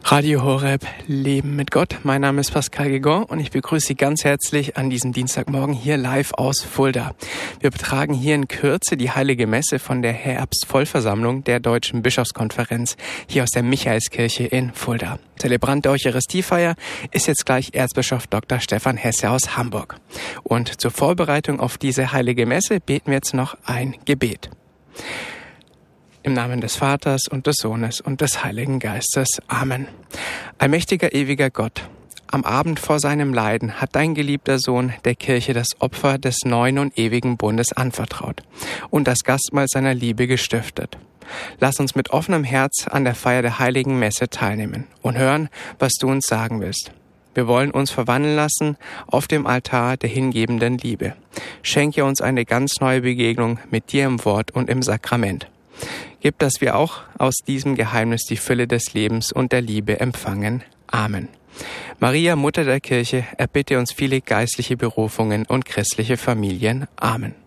Radio Horeb, Leben mit Gott. Mein Name ist Pascal Gegon und ich begrüße Sie ganz herzlich an diesem Dienstagmorgen hier live aus Fulda. Wir betragen hier in Kürze die Heilige Messe von der Herbstvollversammlung der Deutschen Bischofskonferenz hier aus der Michaelskirche in Fulda. Zelebrant der Eucharistiefeier ist jetzt gleich Erzbischof Dr. Stefan Hesse aus Hamburg. Und zur Vorbereitung auf diese Heilige Messe beten wir jetzt noch ein Gebet. Im Namen des Vaters und des Sohnes und des Heiligen Geistes. Amen. Allmächtiger, ewiger Gott, am Abend vor seinem Leiden hat dein geliebter Sohn der Kirche das Opfer des neuen und ewigen Bundes anvertraut und das Gastmahl seiner Liebe gestiftet. Lass uns mit offenem Herz an der Feier der Heiligen Messe teilnehmen und hören, was du uns sagen willst. Wir wollen uns verwandeln lassen auf dem Altar der hingebenden Liebe. Schenke uns eine ganz neue Begegnung mit dir im Wort und im Sakrament. Gib, dass wir auch aus diesem Geheimnis die Fülle des Lebens und der Liebe empfangen. Amen. Maria, Mutter der Kirche, erbitte uns viele geistliche Berufungen und christliche Familien. Amen.